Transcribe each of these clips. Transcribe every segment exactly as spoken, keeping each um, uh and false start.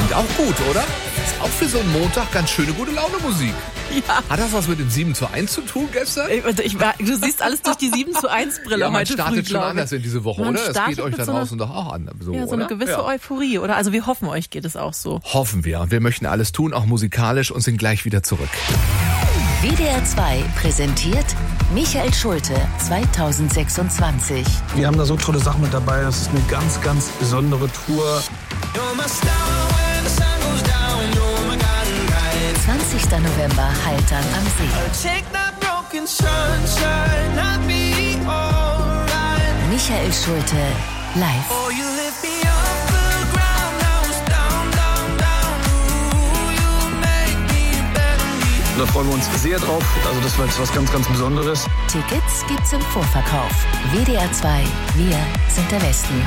Klingt auch gut, oder? Ist auch für so einen Montag ganz schöne gute Laune Musik. Ja. Hat das was mit dem sieben zu eins zu tun gestern? Ich, ich, du siehst alles durch die sieben zu eins Brille Ja, man heute startet früh, schon anders in diese Woche, Man oder? Das startet geht euch mit da so einer- draußen doch auch an. So, Ja, so oder? eine gewisse Ja. Euphorie, oder? Also wir hoffen, euch geht es auch so. Hoffen wir. Und wir möchten alles tun, auch musikalisch, und sind gleich wieder zurück. W D R zwei präsentiert Michael Schulte zweitausendsechsundzwanzig. Wir haben da so tolle Sachen mit dabei. Das ist eine ganz, ganz besondere Tour. zwanzigster November, Haltern am See. Michael Schulte live. Da freuen wir uns sehr drauf. Also das wird was ganz, ganz Besonderes. Tickets gibt's im Vorverkauf. W D R zwei, wir sind der Westen.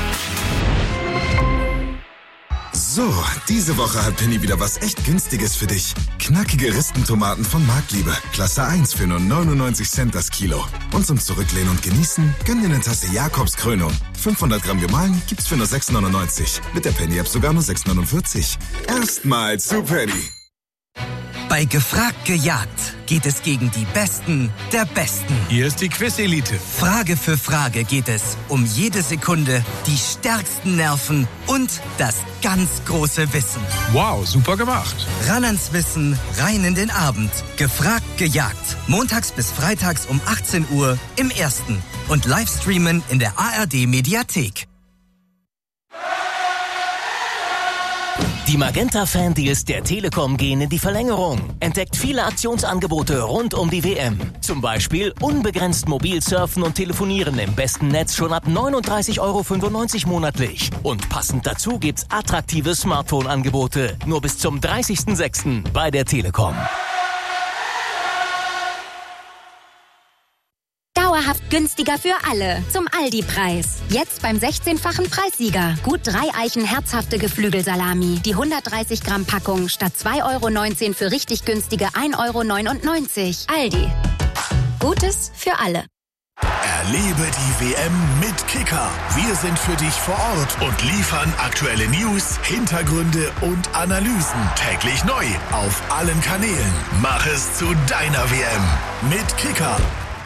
So, diese Woche hat Penny wieder was echt Günstiges für dich. Knackige Rispentomaten von Marktliebe. Klasse eins für nur neunundneunzig Cent das Kilo. Und zum Zurücklehnen und Genießen, gönn dir eine Tasse Jakobs Krönung. fünfhundert Gramm gemahlen gibt's für nur sechs neunundneunzig. Mit der Penny-App sogar nur sechs neunundvierzig. Erstmals zu Penny. Bei Gefragt gejagt geht es gegen die Besten der Besten. Hier ist die Quiz-Elite. Frage für Frage geht es um jede Sekunde, die stärksten Nerven und das ganz große Wissen. Wow, super gemacht. Ran ans Wissen, rein in den Abend. Gefragt gejagt. Montags bis freitags um achtzehn Uhr im Ersten. Und Livestreamen in der A R D-Mediathek. Die Magenta-Fan-Deals der Telekom gehen in die Verlängerung. Entdeckt viele Aktionsangebote rund um die W M. Zum Beispiel unbegrenzt mobil surfen und telefonieren im besten Netz schon ab neununddreißig Euro fünfundneunzig monatlich. Und passend dazu gibt's attraktive Smartphone-Angebote. Nur bis zum dreißigsten sechsten bei der Telekom. Dauerhaft günstiger für alle. Zum Aldi-Preis. Jetzt beim sechzehnfachen Preissieger. Gut drei Eichen herzhafte Geflügelsalami. Die hundertdreißig Gramm Packung statt zwei Euro neunzehn für richtig günstige ein Euro neunundneunzig. Aldi. Gutes für alle. Erlebe die W M mit Kicker. Wir sind für dich vor Ort und liefern aktuelle News, Hintergründe und Analysen. Täglich neu auf allen Kanälen. Mach es zu deiner W M mit Kicker.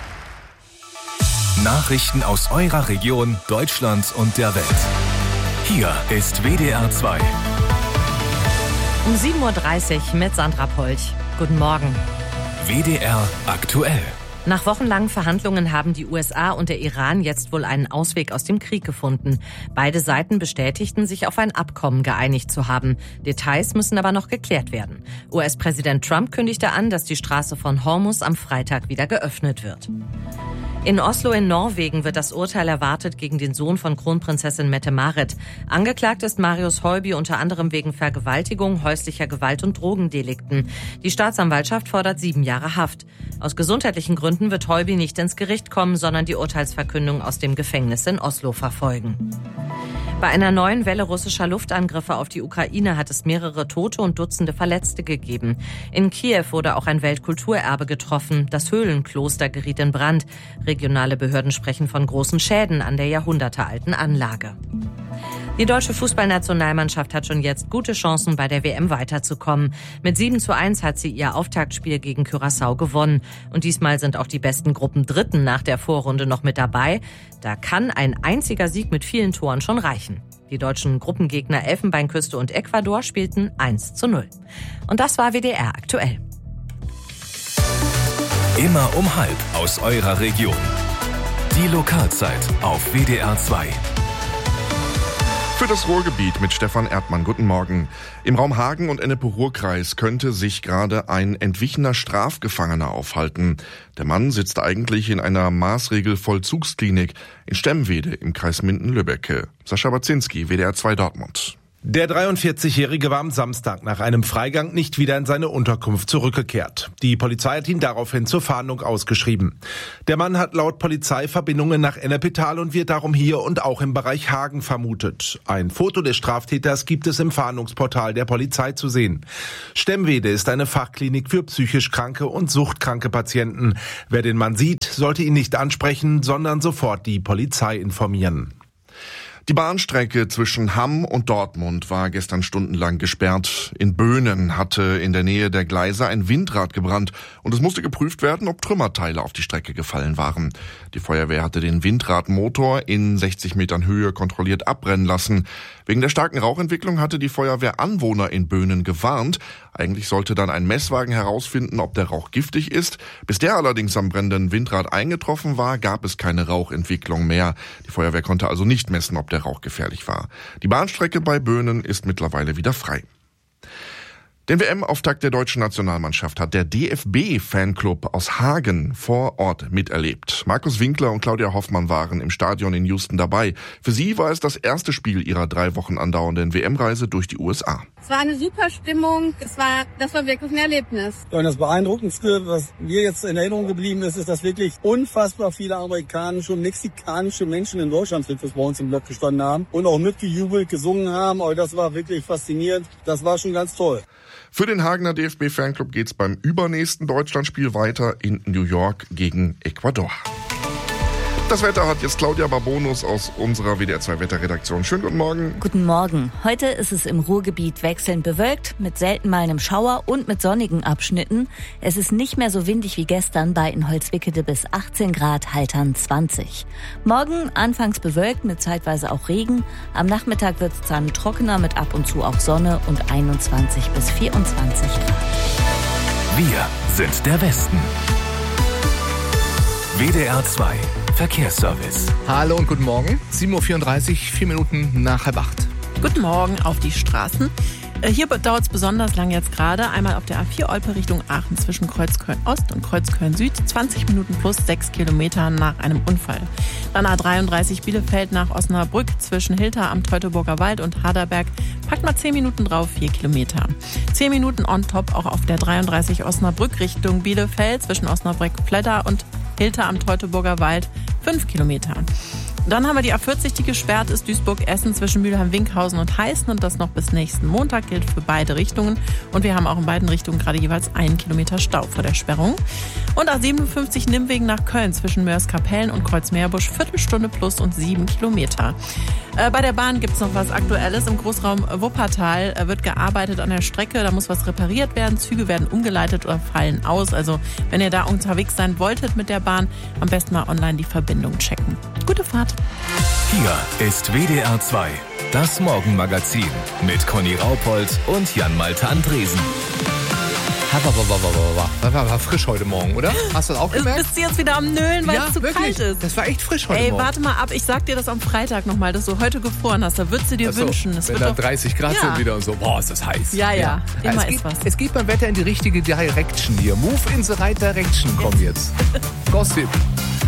Nachrichten aus eurer Region, Deutschland und der Welt. Hier ist W D R zwei. Um sieben Uhr dreißig mit Sandra Polch. Guten Morgen. W D R aktuell. Nach wochenlangen Verhandlungen haben die U S A und der Iran jetzt wohl einen Ausweg aus dem Krieg gefunden. Beide Seiten bestätigten, sich auf ein Abkommen geeinigt zu haben. Details müssen aber noch geklärt werden. U S-Präsident Trump kündigte an, dass die Straße von Hormuz am Freitag wieder geöffnet wird. In Oslo in Norwegen wird das Urteil erwartet gegen den Sohn von Kronprinzessin Mette-Marit. Angeklagt ist Marius Heuby unter anderem wegen Vergewaltigung, häuslicher Gewalt und Drogendelikten. Die Staatsanwaltschaft fordert sieben Jahre Haft. Aus gesundheitlichen Gründen wird Heuby nicht ins Gericht kommen, sondern die Urteilsverkündung aus dem Gefängnis in Oslo verfolgen. Bei einer neuen Welle russischer Luftangriffe auf die Ukraine hat es mehrere Tote und Dutzende Verletzte gegeben. In Kiew wurde auch ein Weltkulturerbe getroffen. Das Höhlenkloster geriet in Brand. Regionale Behörden sprechen von großen Schäden an der jahrhundertealten Anlage. Die deutsche Fußballnationalmannschaft hat schon jetzt gute Chancen, bei der W M weiterzukommen. Mit sieben zu eins hat sie ihr Auftaktspiel gegen Curaçao gewonnen. Und diesmal sind auch die besten Gruppendritten nach der Vorrunde noch mit dabei. Da kann ein einziger Sieg mit vielen Toren schon reichen. Die deutschen Gruppengegner Elfenbeinküste und Ecuador spielten eins zu null. Und das war W D R aktuell. Immer um halb aus eurer Region. Die Lokalzeit auf W D R zwei. Für das Ruhrgebiet mit Stefan Erdmann. Guten Morgen. Im Raum Hagen und Ennepe-Ruhr-Kreis könnte sich gerade ein entwichener Strafgefangener aufhalten. Der Mann sitzt eigentlich in einer Maßregel-Vollzugsklinik in Stemwede im Kreis Minden-Lübbecke. Sascha Baczynski, W D R zwei Dortmund. Der dreiundvierzig-Jährige war am Samstag nach einem Freigang nicht wieder in seine Unterkunft zurückgekehrt. Die Polizei hat ihn daraufhin zur Fahndung ausgeschrieben. Der Mann hat laut Polizei Verbindungen nach Ennepetal und wird darum hier und auch im Bereich Hagen vermutet. Ein Foto des Straftäters gibt es im Fahndungsportal der Polizei zu sehen. Stemwede ist eine Fachklinik für psychisch kranke und suchtkranke Patienten. Wer den Mann sieht, sollte ihn nicht ansprechen, sondern sofort die Polizei informieren. Die Bahnstrecke zwischen Hamm und Dortmund war gestern stundenlang gesperrt. In Böhnen hatte in der Nähe der Gleise ein Windrad gebrannt und es musste geprüft werden, ob Trümmerteile auf die Strecke gefallen waren. Die Feuerwehr hatte den Windradmotor in sechzig Metern Höhe kontrolliert abbrennen lassen. Wegen der starken Rauchentwicklung hatte die Feuerwehr Anwohner in Böhnen gewarnt. Eigentlich sollte dann ein Messwagen herausfinden, ob der Rauch giftig ist. Bis der allerdings am brennenden Windrad eingetroffen war, gab es keine Rauchentwicklung mehr. Die Feuerwehr konnte also nicht messen, ob der Rauch gefährlich war. Die Bahnstrecke bei Böhnen ist mittlerweile wieder frei. Den W M-Auftakt der deutschen Nationalmannschaft hat der D F B-Fanclub aus Hagen vor Ort miterlebt. Markus Winkler und Claudia Hoffmann waren im Stadion in Houston dabei. Für sie war es das erste Spiel ihrer drei Wochen andauernden W M-Reise durch die U S A. Es war eine super Stimmung, es war, das war wirklich ein Erlebnis. Ja, und das Beeindruckendste, was mir jetzt in Erinnerung geblieben ist, ist, dass wirklich unfassbar viele amerikanische und mexikanische Menschen in Deutschland für bei uns im Block gestanden haben und auch mitgejubelt, gesungen haben. Aber das war wirklich faszinierend. Das war schon ganz toll. Für den Hagener D F B-Fanclub geht's beim übernächsten Deutschlandspiel weiter in New York gegen Ecuador. Das Wetter hat jetzt Claudia Barbonus aus unserer W D R zwei Wetterredaktion. Schönen guten Morgen. Guten Morgen. Heute ist es im Ruhrgebiet wechselnd bewölkt, mit selten mal einem Schauer und mit sonnigen Abschnitten. Es ist nicht mehr so windig wie gestern, bei in Holzwickede bis achtzehn Grad, Haltern zwanzig. Morgen anfangs bewölkt mit zeitweise auch Regen. Am Nachmittag wird es dann trockener mit ab und zu auch Sonne und einundzwanzig bis vierundzwanzig Grad. Wir sind der Westen. W D R zwei Verkehrsservice. Hallo und guten Morgen. sieben Uhr vierunddreißig, vier Minuten nach halb acht. Guten Morgen auf die Straßen. Hier dauert es besonders lang jetzt gerade. Einmal auf der A vier Olpe Richtung Aachen zwischen Kreuzköln-Ost und Kreuzköln-Süd. zwanzig Minuten plus sechs Kilometer nach einem Unfall. Dann A dreiunddreißig Bielefeld nach Osnabrück zwischen Hilter am Teutoburger Wald und Haderberg. Packt mal zehn Minuten drauf, vier Kilometer. zehn Minuten on top auch auf der dreiunddreißig Osnabrück Richtung Bielefeld zwischen Osnabrück-Pledder und Hilter am Teutoburger Wald. fünf Kilometer. Dann haben wir die A vierzig, die gesperrt ist, Duisburg-Essen zwischen Mülheim-Winkhausen und Heißen und das noch bis nächsten Montag gilt für beide Richtungen. Und wir haben auch in beiden Richtungen gerade jeweils einen Kilometer Stau vor der Sperrung. Und A siebenundfünfzig Nimmwegen nach Köln zwischen Mörs-Kapellen und Kreuzmeerbusch, Viertelstunde plus und sieben Kilometer. Äh, bei der Bahn gibt's noch was Aktuelles. Im Großraum Wuppertal äh, wird gearbeitet an der Strecke, da muss was repariert werden, Züge werden umgeleitet oder fallen aus. Also wenn ihr da unterwegs sein wolltet mit der Bahn, am besten mal online die Verbindung checken. Gute Fahrt. Hier ist W D R zwei, das Morgenmagazin mit Conny Raupold und Jan-Malte Andresen. War, war, war frisch heute Morgen, oder? Hast du das auch gemerkt? Bist du jetzt wieder am Nölen, weil ja, es zu wirklich. kalt ist? Das war echt frisch heute Ey, Morgen. warte mal ab, ich sag dir das am Freitag nochmal, dass du heute gefroren hast. Da würdest du dir Ach so, wünschen. Es wenn wird da doch dreißig Grad ja. sind wieder und so. Boah, ist das heiß. Ja, ja, ja. Immer es, ist geht, was. es geht beim Wetter in die richtige Direction hier. Move in the right direction kommen jetzt. Gossip.